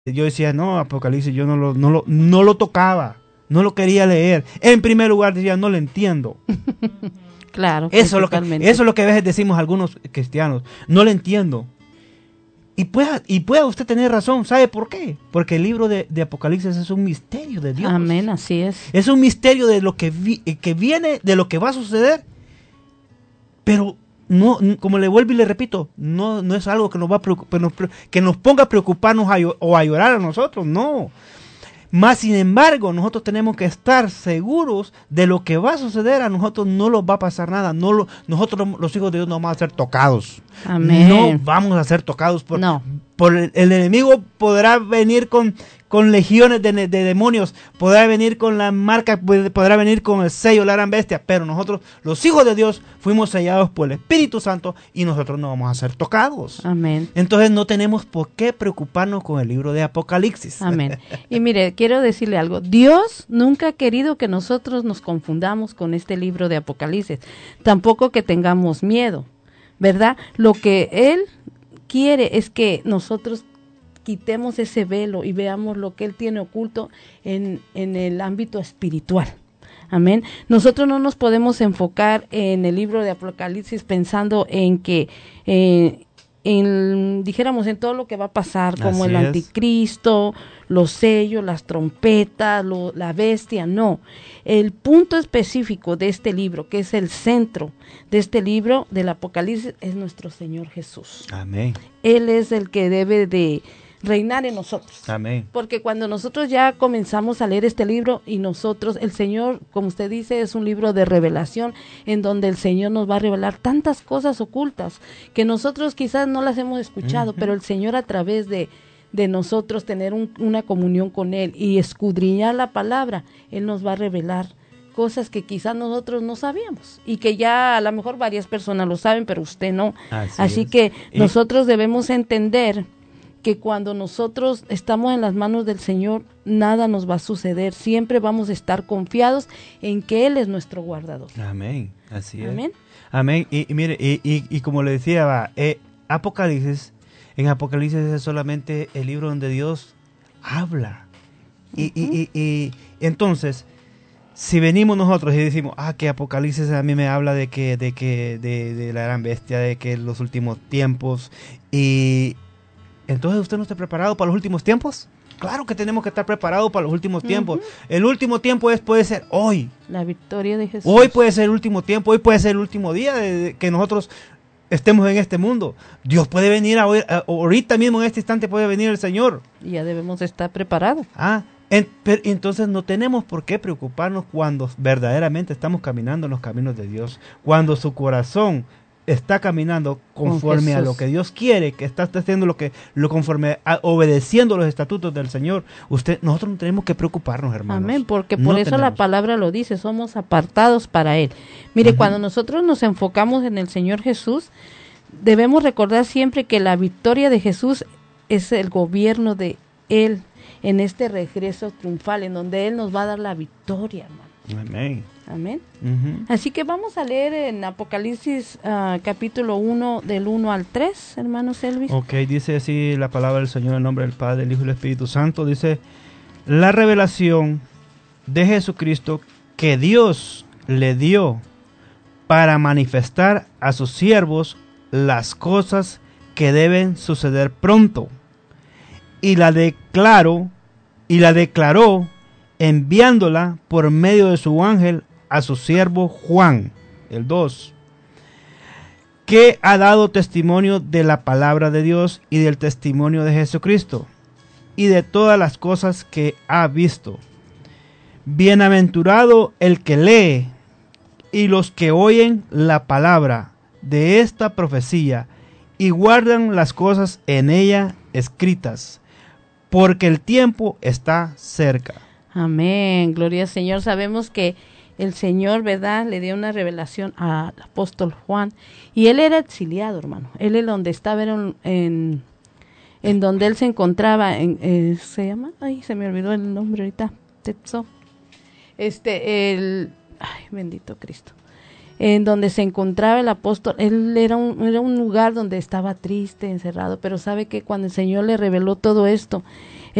yo decía, no, Apocalipsis, yo no lo tocaba, no lo quería leer. En primer lugar decía, no lo entiendo. Claro, eso es lo que a veces decimos algunos cristianos, no lo entiendo. Y pueda usted tener razón, ¿sabe por qué? Porque el libro de Apocalipsis es un misterio de Dios. Amén, así es. Es un misterio de lo que viene, de lo que va a suceder, pero no, como le vuelvo y le repito, no es algo que nos va a que nos ponga a preocuparnos o a llorar a nosotros, no. Más sin embargo, nosotros tenemos que estar seguros de lo que va a suceder. A nosotros no nos va a pasar nada. Nosotros, los hijos de Dios, no vamos a ser tocados. Amén. No vamos a ser tocados por el enemigo. Podrá venir con legiones de demonios, podrá venir con la marca, podrá venir con el sello, la gran bestia, pero nosotros, los hijos de Dios, fuimos sellados por el Espíritu Santo y nosotros no vamos a ser tocados. Amén. Entonces no tenemos por qué preocuparnos con el libro de Apocalipsis. Amén. Y mire, quiero decirle algo, Dios nunca ha querido que nosotros nos confundamos con este libro de Apocalipsis, tampoco que tengamos miedo, ¿verdad? Lo que Él quiere es que nosotros quitemos ese velo y veamos lo que Él tiene oculto en el ámbito espiritual. Amén. Nosotros no nos podemos enfocar en el libro de Apocalipsis pensando en que, dijéramos, en todo lo que va a pasar, como el anticristo, los sellos, las trompetas, la bestia, no. El punto específico de este libro, que es el centro de este libro del Apocalipsis, es nuestro Señor Jesús. Amén. Él es el que debe de reinar en nosotros. Amén. Porque cuando nosotros ya comenzamos a leer este libro y nosotros, el Señor, como usted dice, es un libro de revelación en donde el Señor nos va a revelar tantas cosas ocultas que nosotros quizás no las hemos escuchado, pero el Señor a través de nosotros tener una comunión con Él y escudriñar la palabra, Él nos va a revelar cosas que quizás nosotros no sabíamos y que ya a lo mejor varias personas lo saben, pero usted no. Así que nosotros debemos entender que cuando nosotros estamos en las manos del Señor, nada nos va a suceder. Siempre vamos a estar confiados en que Él es nuestro guardador. Amén. Así es. Amén. Amén. Y mire, y como le decía, Apocalipsis, en Apocalipsis es solamente el libro donde Dios habla. Y entonces, si venimos nosotros y decimos, que Apocalipsis a mí me habla de la gran bestia, de que los últimos tiempos, y entonces, ¿usted no está preparado para los últimos tiempos? Claro que tenemos que estar preparados para los últimos tiempos. El último tiempo puede ser hoy. La victoria de Jesús. Hoy puede ser el último tiempo, hoy puede ser el último día de que nosotros estemos en este mundo. Dios puede venir ahorita mismo, en este instante puede venir el Señor. Y ya debemos estar preparados. Entonces no tenemos por qué preocuparnos cuando verdaderamente estamos caminando en los caminos de Dios. Cuando su corazón está caminando conforme a lo que Dios quiere, que está haciendo obedeciendo los estatutos del Señor. Nosotros no tenemos que preocuparnos, hermanos. Amén, porque por eso la palabra lo dice, somos apartados para Él. Mire, cuando nosotros nos enfocamos en el Señor Jesús, debemos recordar siempre que la victoria de Jesús es el gobierno de Él en este regreso triunfal, en donde Él nos va a dar la victoria, hermano. Amén. Amén. Así que vamos a leer en Apocalipsis capítulo 1 del 1 al 3, hermano Elvis. Ok, dice así la palabra del Señor en nombre del Padre, del Hijo y del Espíritu Santo. Dice, la revelación de Jesucristo que Dios le dio para manifestar a sus siervos las cosas que deben suceder pronto. Y la declaró enviándola por medio de su ángel a su siervo Juan, el 2, que ha dado testimonio de la palabra de Dios y del testimonio de Jesucristo y de todas las cosas que ha visto. Bienaventurado el que lee y los que oyen la palabra de esta profecía y guardan las cosas en ella escritas, porque el tiempo está cerca. Amén, gloria al Señor. Sabemos que el Señor, ¿verdad?, le dio una revelación al apóstol Juan, y él era exiliado, hermano. Él es donde estaba, en donde él se encontraba, se llama, se me olvidó el nombre ahorita, Tetzo. Bendito Cristo. en donde se encontraba el apóstol, él era un lugar donde estaba triste, encerrado, pero sabe que cuando el Señor le reveló todo esto,